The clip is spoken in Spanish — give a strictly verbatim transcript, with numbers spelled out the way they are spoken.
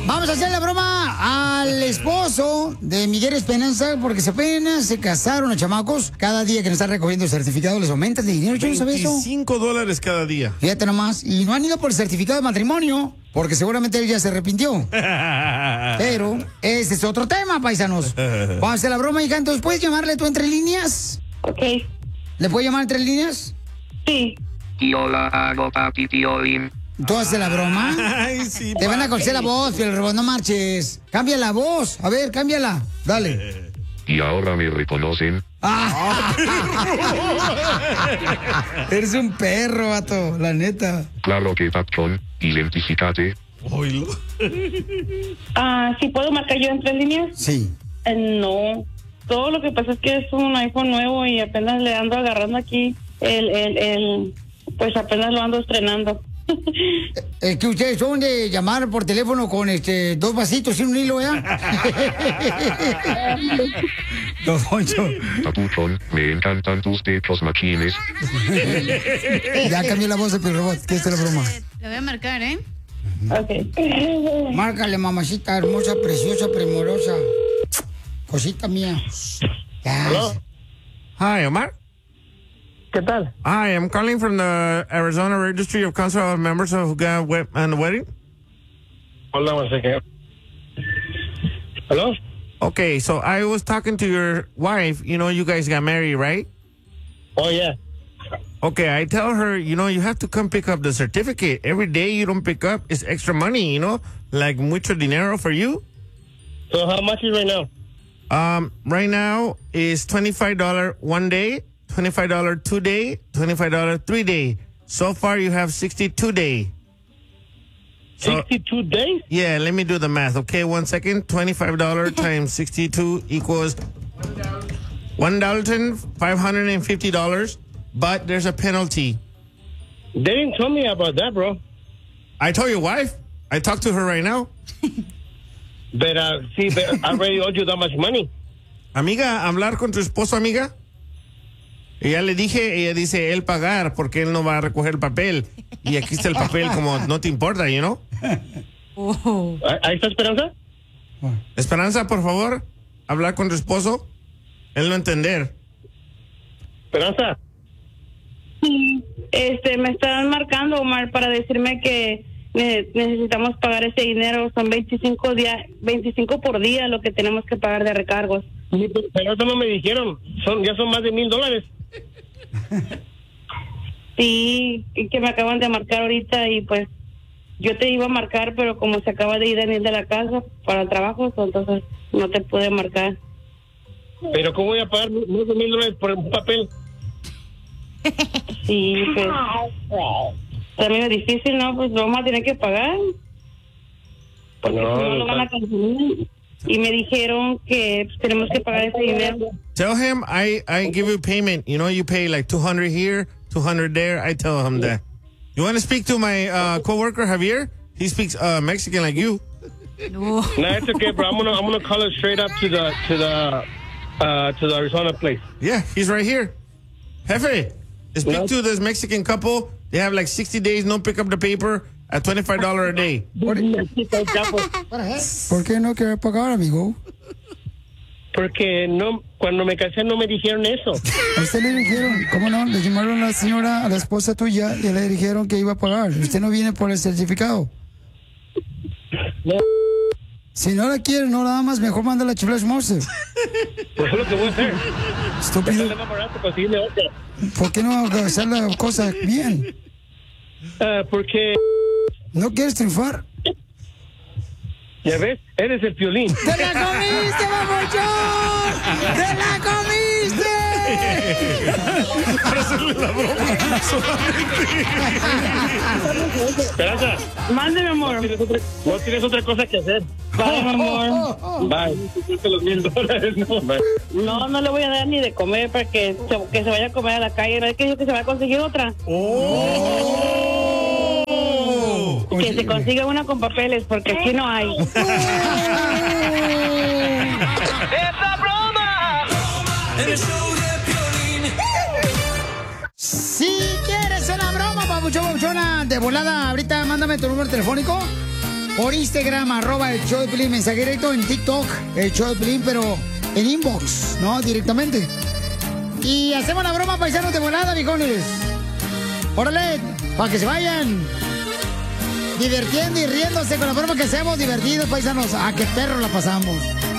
Vamos a hacer la broma al esposo de Miguel Esperanza, porque se apenas se casaron los chamacos. Cada día que nos están recogiendo el certificado les aumenta el dinero. Yo no sabía eso. veinticinco dólares cada día. Fíjate nomás. Y no han ido por el certificado de matrimonio, porque seguramente él ya se arrepintió. Pero ese es otro tema, paisanos. Vamos a hacer la broma, hija. Entonces, ¿puedes llamarle tú entre líneas? Ok. ¿Le puedo llamar entre líneas? Sí. Yo la hago, papi Piolín. ¿Tú haces la broma? Ay, sí, Te van a papi. conocer la voz, pero robot, no marches. Cambia la voz. A ver, cámbiala. Dale. Y ahora me reconocen. Ah. Eres un perro, vato, la neta. Claro que patrón, identificate. Oílo. Ah, ¿sí puedo marcar yo en tres líneas? Sí. Eh, no. Todo lo que pasa es que es un iPhone nuevo y apenas le ando agarrando aquí el, el, el, pues apenas lo ando estrenando. Es que ustedes son de llamar por teléfono con este dos vasitos sin un hilo, ¿ya? Don Poncho. Papuchón, me encantan tus pechos machines. Ya cambió la voz del robot, que esta es la broma. Lo voy a marcar, ¿eh? Ok. Márcale, mamacita hermosa, preciosa, primorosa. Cosita mía. Ya. Hello? Hi, Omar. ¿Qué tal? Hi, I'm calling from the Arizona Registry of Council of Members of God we- and Wedding. Hold on one second. Hello? Okay, so I was talking to your wife. You know, you guys got married, right? Oh, yeah. Okay, I tell her, you know, you have to come pick up the certificate. Every day you don't pick up, it's extra money, you know? Like mucho dinero for you. So how much is right now? Um, right now is twenty-five dollars one day, twenty-five dollars two day, twenty-five dollars three day. So far you have sixty-two day. So, sixty-two days? yeah, let me do the math. Okay, one second. twenty-five dollars times sixty-two equals one thousand five hundred fifty dollars, but there's a penalty. They didn't tell me about that, bro. I told your wife. I talked to her right now. But, uh, see, but I already owed you that much money. Amiga, hablar con tu esposo, amiga. Y ya le dije, ella dice, él pagar porque él no va a recoger el papel. Y aquí está el papel como no te importa, you know? Oh. ¿Ahí está Esperanza? Esperanza, por favor, hablar con tu esposo. Él no entender. Esperanza. Este, me están marcando, Omar, para decirme que ne- necesitamos pagar ese dinero. Son veinticinco días, veinticinco por día lo que tenemos que pagar de recargos. Pero eso no me dijeron. Son, ya son más de mil dólares. Sí, y que me acaban de marcar ahorita y pues yo te iba a marcar, pero como se acaba de ir Daniel de la casa para el trabajo, entonces no te pude marcar. Pero ¿cómo voy a pagar más de mil dólares por un papel? Sí, pues también es difícil, ¿no? Pues lo vamos a tener que pagar. Porque No, si no no lo van a pa- cancelar. Y me dijeron que pues, tenemos que pagar ese dinero. Tell him I, I give you payment. You know, you pay like two hundred here, two hundred there. I tell him that. You want to speak to my uh, coworker, Javier? He speaks uh, Mexican like you. No. No, it's okay, bro. I'm gonna I'm gonna call it straight up to the to the uh, to the Arizona place. Yeah, he's right here. Jefe, speak No. to this Mexican couple. They have like sixty days, no pick up the paper at twenty-five dollars a day. ¿Por qué no quiere pagar, amigo? Porque no, cuando me casé no me dijeron eso. A usted le dijeron, ¿cómo no? Le llamaron a la señora, a la esposa tuya, y le dijeron que iba a pagar. Usted no viene por el certificado. No. Si no la quiere, no nada más, mejor manda la chifla a su mouse. Pues es lo que voy a hacer. Estúpido. Sale más barato conseguirle otra. ¿Por qué no hacer la cosa bien? Ah, porque, ¿No quieres triunfar? ya ves, eres el Piolín. ¡Te la comiste, babuchón! ¡Te la comiste! Para hacerle la broma solamente. Esperanza, Mándeme, amor. ¿no tienes, otra, no tienes otra cosa que hacer? Bye, mi amor. Bye. Los mil dólares, no. Bye. No, no le voy a dar ni de comer para que se, que se vaya a comer a la calle. ¿No es que dijo que se va a conseguir otra? Oh. Que se consiga una con papeles, porque aquí no hay. Si quieres una broma, papuchón, papuchona, de volada, ahorita mándame tu número telefónico Por Instagram, arroba el show de Piolín, mensaje directo. En TikTok, el show de Piolín, pero en inbox, ¿no? Directamente. Y hacemos la broma, paisanos, de volada, viejones. Órale, para que se vayan divirtiendo y riéndose con la broma que hacemos, divertidos, paisanos. Ah, qué perro la pasamos.